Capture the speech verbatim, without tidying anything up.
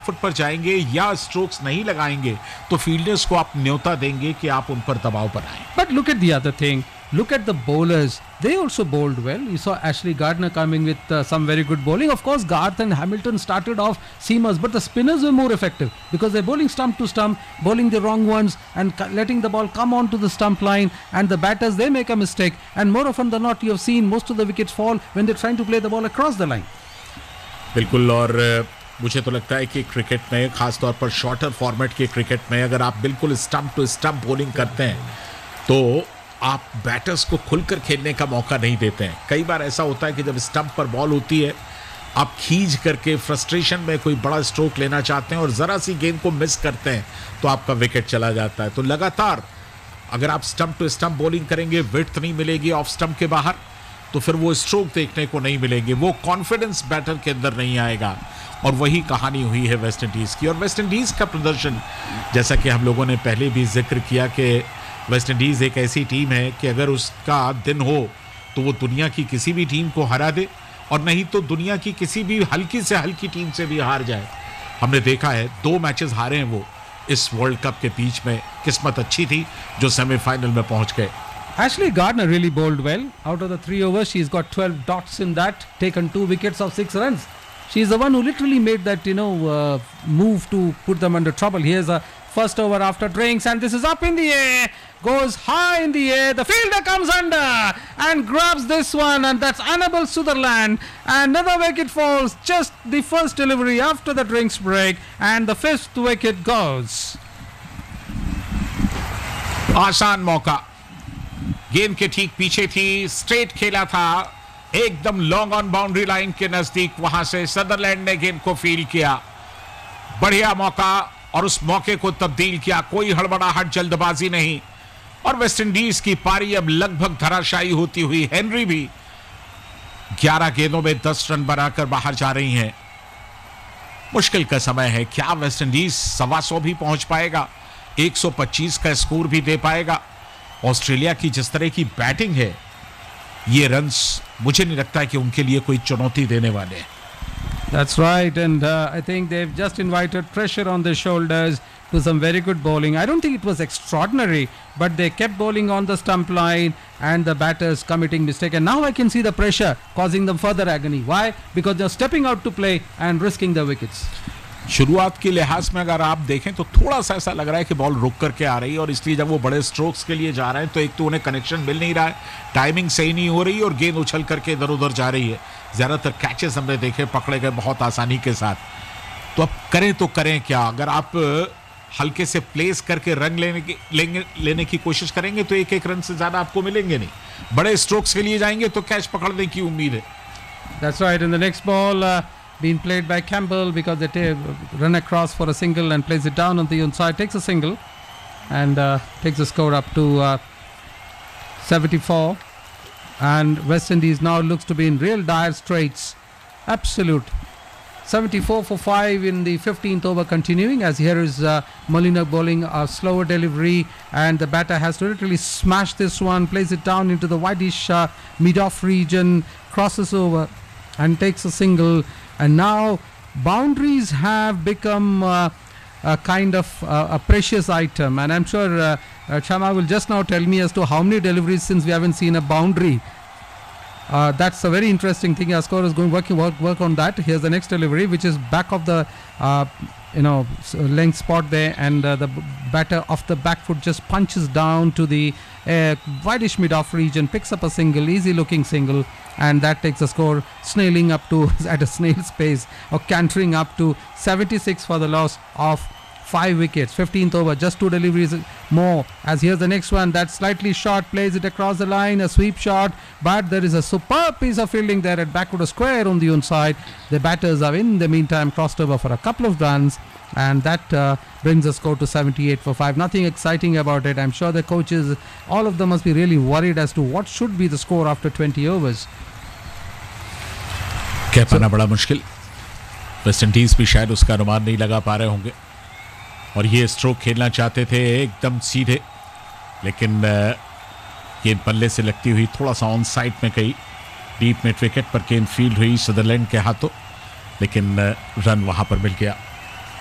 Foot पर जाएंगे या स्ट्रोक्स नहीं लगाएंगे तो फील्डर्स को आप न्योता देंगे कि आप उन पर दबाव बनाएं. But look at the other thing. Look at the bowlers. They also bowled well. You saw Ashley Gardner coming with uh, some very good bowling. Of course, Garth and Hamilton started off seamers, but the spinners were more effective because they're bowling stump to stump, bowling the wrong ones and c- letting the ball come onto the stump line. And the batters, they make a mistake. And more often than not, you have seen most of the wickets fall when they're trying to play the ball across the line. बिल्कुल. और मुझे तो लगता है कि cricket में, खासतौर पर शॉर्टर फॉर्मेट के क्रिकेट में, अगर आप बिल्कुल स्टंप टू स्टंप बॉलिंग करते हैं तो आप बैटर्स को खुलकर खेलने का मौका नहीं देते हैं. कई बार ऐसा होता है कि जब स्टंप पर बॉल होती है, आप खींच करके फ्रस्ट्रेशन में कोई बड़ा स्ट्रोक लेना चाहते हैं और ज़रा सी गेंद को मिस करते हैं तो आपका विकेट चला जाता है. तो लगातार अगर आप स्टंप टू स्टंप बॉलिंग करेंगे, विड्थ नहीं मिलेगी ऑफ स्टंप के बाहर, तो फिर वो स्ट्रोक देखने को नहीं मिलेंगे, वो कॉन्फिडेंस बैटर के अंदर नहीं आएगा. और वही कहानी हुई है वेस्ट इंडीज़ की. और वेस्ट इंडीज़ का प्रदर्शन, जैसा कि हम लोगों ने पहले भी जिक्र किया कि वेस्ट इंडीज़ एक ऐसी टीम है कि अगर उसका दिन हो तो वो दुनिया की किसी भी टीम को हरा दे और नहीं तो दुनिया की किसी भी हल्की से हल्की टीम से भी हार जाए. हमने देखा है दो मैचेस हारे हैं वो इस वर्ल्ड कप के बीच में. किस्मत अच्छी थी जो सेमीफाइनल में पहुंच गए. Ashley Gardner really bowled well. Out of the three overs, she's got twelve dots in that, taken two wickets of six runs. She's the one who literally made that, you know, uh, move to put them under trouble. Here's a first over after drinks, and this is up in the air, goes high in the air. The fielder comes under and grabs this one, and that's Annabel Sutherland. Another wicket falls, just the first delivery after the drinks break, and the fifth wicket goes. आसान मौका, गेंद के ठीक पीछे थी, straight खेला था, एकदम लॉन्ग ऑन बाउंड्री लाइन के नजदीक. वहां से सदरलैंड ने गेंद को फील किया. बढ़िया मौका और उस मौके को तब्दील किया. कोई हड़बड़ाहट, जल्दबाजी नहीं. और वेस्ट इंडीज की पारी अब लगभग धराशायी होती हुई. हेनरी भी ग्यारह गेंदों में दस रन बनाकर बाहर जा रही हैं. मुश्किल का समय है. क्या वेस्ट इंडीज सवा सौ भी पहुंच पाएगा? एक सौ पच्चीस का स्कोर भी दे पाएगा? ऑस्ट्रेलिया की जिस तरह की बैटिंग है, ये रन्स मुझे नहीं लगता है कि उनके लिए कोई चुनौती देने वाले हैं. That's right, and uh, I think they've just invited pressure on their shoulders to some very good bowling. I don't think it was extraordinary, but they kept bowling on the stump line and the batters committing mistake. And now I can see the pressure causing them further agony. Why? Because they're stepping out to play and risking the wickets. शुरुआत के लिहाज में अगर आप देखें तो थोड़ा सा ऐसा लग रहा है कि बॉल रुक करके आ रही है और इसलिए जब वो बड़े स्ट्रोक्स के लिए जा रहे हैं तो एक तो उन्हें कनेक्शन मिल नहीं रहा है, टाइमिंग सही नहीं हो रही और गेंद उछल करके इधर उधर जा रही है. ज़्यादातर कैचेस हमने देखे पकड़े गए बहुत आसानी के साथ. तो अब करें तो करें क्या? अगर आप हल्के से प्लेस करके रन लेने की लेंगे लेने की कोशिश करेंगे तो एक एक रन से ज़्यादा आपको मिलेंगे नहीं. बड़े स्ट्रोक्स के लिए जाएंगे तो कैच पकड़ने की उम्मीद है. That's right. In the next ball, uh, being played by Campbell because they t- run across for a single and plays it down on the inside, takes a single and uh, takes the score up to uh, seventy-four. And West Indies now looks to be in real dire straits. Absolute. seventy-four for five in the fifteenth over continuing, as here is uh, Molina bowling a slower delivery and the batter has to literally smash this one, plays it down into the whitish uh, mid-off region, crosses over and takes a single. And now boundaries have become uh, a kind of uh, a precious item, and I'm sure uh, uh, Chama will just now tell me as to how many deliveries since we haven't seen a boundary. Uh, that's a very interesting thing. Our scorer is going working work work on that. Here's the next delivery, which is back of the uh, you know length spot there, and uh, the b- batter off the back foot just punches down to the uh, whitish mid-off region, picks up a single, easy-looking single, and that takes the score snailing up to at a snail's pace or cantering up to seventy-six for the loss of five wickets. fifteenth over, just two deliveries more, as here's the next one that's slightly short, plays it across the line, a sweep shot, but there is a superb piece of fielding there at backward square on the inside. The batters have in the meantime crossed over for a couple of runs, and that uh, brings the score to seventy-eight for five. Nothing exciting about it. I'm sure the coaches, all of them must be really worried as to what should be the score after twenty overs. कह पाना बड़ा मुश्किल. West Indies भी शायद उसका अनुमान नहीं लगा पा रहे होंगे और ये स्ट्रोक खेलना चाहते थे एकदम सीधे, लेकिन गेंद पल्ले से लगती हुई थोड़ा सा ऑन साइड में गई. डीप मिड विकेट पर गेंद फील्ड हुई सदरलैंड के हाथों, लेकिन रन वहां पर मिल गया.